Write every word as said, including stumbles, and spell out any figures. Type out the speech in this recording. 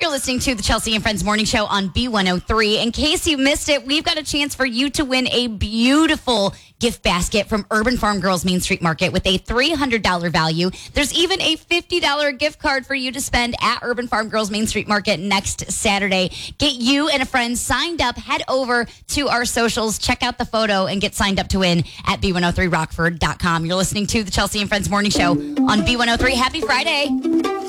You're listening to the Chelsea and Friends Morning Show on B one oh three. In case you missed it, we've got a chance for you to win a beautiful gift basket from Urban Farm Girls Main Street Market with a three hundred dollars value. There's even a fifty dollars gift card for you to spend at Urban Farm Girls Main Street Market next Saturday. Get you and a friend signed up. Head over to our socials, check out the photo, and get signed up to win at B one oh three rockford dot com. You're listening to the Chelsea and Friends Morning Show on B one oh three. Happy Friday.